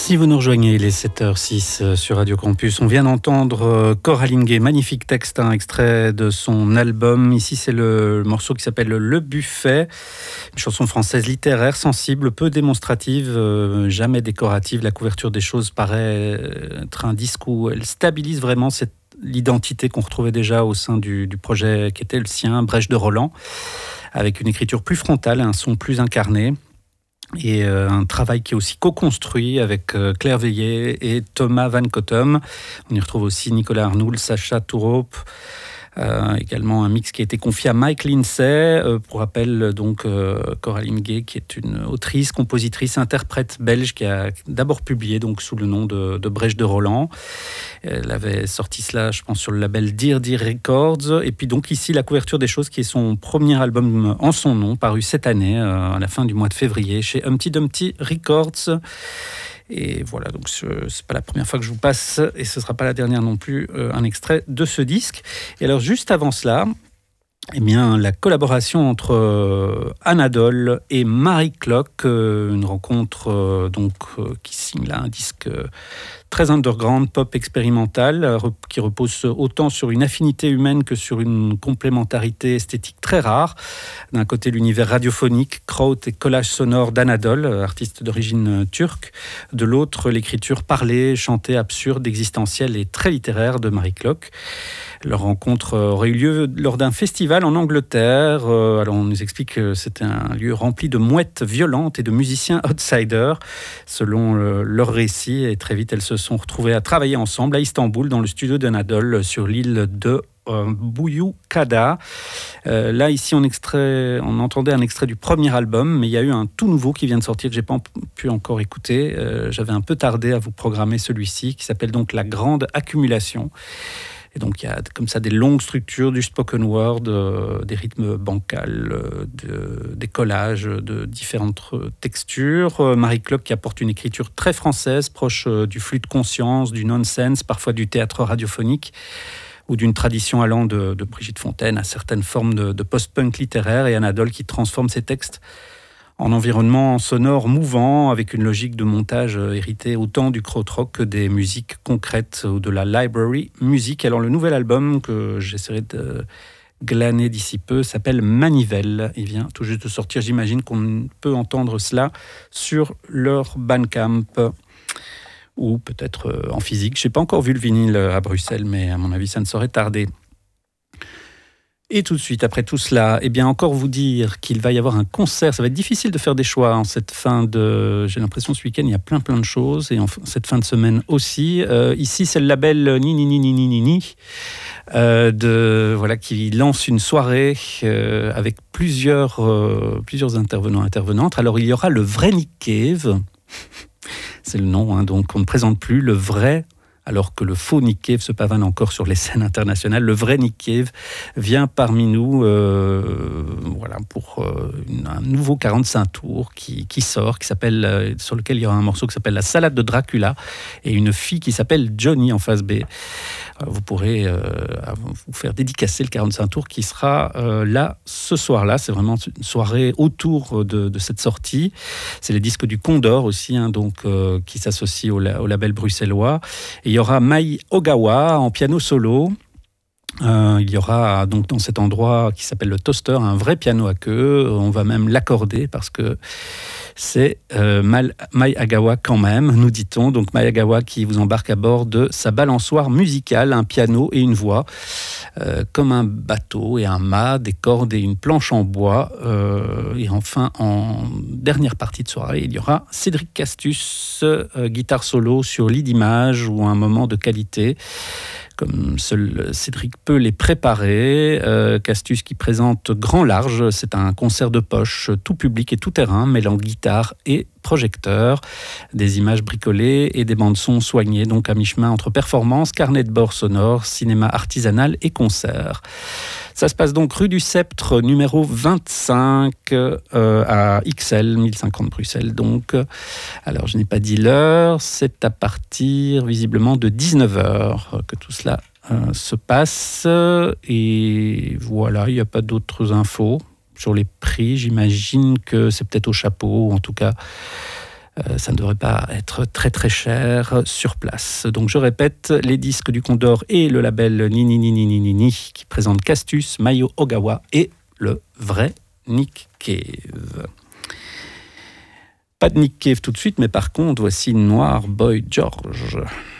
Si vous nous rejoignez, il est 7h06 sur Radio Campus. On vient d'entendre Coraline Gay, magnifique texte, un extrait de son album. Ici, c'est le morceau qui s'appelle Le Buffet, une chanson française littéraire, sensible, peu démonstrative, jamais décorative. La couverture des choses paraît être un disque où elle stabilise vraiment l'identité qu'on retrouvait déjà au sein du projet qui était le sien, Brèche de Roland, avec une écriture plus frontale, un son plus incarné. Et un travail qui est aussi co-construit avec Claire Veillet et Thomas Van Cottom. On y retrouve aussi Nicolas Arnoul, Sacha Tourop. Également un mix qui a été confié à Mike Lindsay. Pour rappel, donc, Coraline Gay, qui est une autrice, compositrice, interprète belge qui a d'abord publié donc, sous le nom de Brèche de Roland. Elle avait sorti cela, je pense, sur le label Dear Dear Records. Et puis donc ici, la couverture des choses, qui est son premier album en son nom, paru cette année, à la fin du mois de février, chez Humpty Dumpty Records. Et voilà, donc c'est pas la première fois que je vous passe, et ce sera pas la dernière non plus, un extrait de ce disque. Et alors juste avant cela, eh bien, la collaboration entre Anadol et Marie Clock, une rencontre qui signe là un disque très underground, pop expérimental, qui repose autant sur une affinité humaine que sur une complémentarité esthétique très rare. D'un côté, l'univers radiophonique, kraut et collage sonore d'Anadol, artiste d'origine turque. De l'autre, l'écriture parlée, chantée, absurde, existentielle et très littéraire de Marie Clock. Leur rencontre aurait eu lieu lors d'un festival en Angleterre. Alors on nous explique que c'était un lieu rempli de mouettes violentes et de musiciens outsiders, selon leur récit. Et très vite, elles se sont retrouvées à travailler ensemble à Istanbul, dans le studio d'Anadol, sur l'île de Buyukada. Là, ici, on entendait un extrait du premier album, mais il y a eu un tout nouveau qui vient de sortir que je n'ai pas pu encore écouter. J'avais un peu tardé à vous programmer celui-ci, qui s'appelle donc La Grande Accumulation. Et donc, il y a comme ça des longues structures, du spoken word, des rythmes bancals, des collages de différentes textures. Marie Clock qui apporte une écriture très française, proche du flux de conscience, du nonsense, parfois du théâtre radiophonique, ou d'une tradition allant de Brigitte Fontaine à certaines formes de post-punk littéraire. Et Anadol qui transforme ses textes en environnement sonore mouvant, avec une logique de montage héritée autant du krautrock que des musiques concrètes ou de la library music. Alors le nouvel album que j'essaierai de glaner d'ici peu s'appelle Manivelle. Il vient tout juste de sortir. J'imagine qu'on peut entendre cela sur leur Bandcamp ou peut-être en physique. Je n'ai pas encore vu le vinyle à Bruxelles, mais à mon avis, ça ne saurait tarder. Et tout de suite, après tout cela, eh bien encore vous dire qu'il va y avoir un concert. Ça va être difficile de faire des choix en cette fin de... J'ai l'impression ce week-end, il y a plein de choses, et en cette fin de semaine aussi. Ici, c'est le label Ni qui lance une soirée avec plusieurs intervenantes. Alors, il y aura le vrai Nick Cave. C'est le nom, donc on ne présente plus le vrai, alors que le faux Nick Cave se pavane encore sur les scènes internationales. Le vrai Nick Cave vient parmi nous pour un nouveau 45 tours qui sort, sur lequel il y aura un morceau qui s'appelle La Salade de Dracula et une fille qui s'appelle Johnny en face B. Vous pourrez vous faire dédicacer le 45 tours qui sera là ce soir-là. C'est vraiment une soirée autour de cette sortie. C'est les disques du Condor aussi, qui s'associent au label bruxellois. Et il y aura Mai Ogawa en piano solo. Il y aura donc dans cet endroit qui s'appelle le Toaster un vrai piano à queue. On va même l'accorder parce que c'est Mai Ogawa quand même, nous dit-on. Donc Mai Ogawa qui vous embarque à bord de sa balançoire musicale, un piano et une voix, comme un bateau et un mât, des cordes et une planche en bois. Et enfin, en dernière partie de soirée, il y aura Cédric Castus, guitare solo sur lit d'image ou un moment de qualité, comme seul Cédric peut les préparer. Castus qui présente Grand Large, c'est un concert de poche, tout public et tout terrain, mêlant guitare et projecteur, des images bricolées et des bandes-sons soignées, donc à mi-chemin entre performance, carnet de bord sonore, cinéma artisanal et concert. Ça se passe donc rue du Sceptre, numéro 25, à XL, 1050 Bruxelles. Donc, alors je n'ai pas dit l'heure, c'est à partir visiblement de 19h que tout cela se passe. Et voilà, il n'y a pas d'autres infos sur les prix. J'imagine que c'est peut-être au chapeau, ou en tout cas Ça ne devrait pas être très très cher sur place. Donc je répète, les disques du Condor et le label Nini Nini Nini Nini qui présentent Castus, Mayo Ogawa et le vrai Nick Cave. Pas de Nick Cave tout de suite, mais par contre, voici Noir Boy George.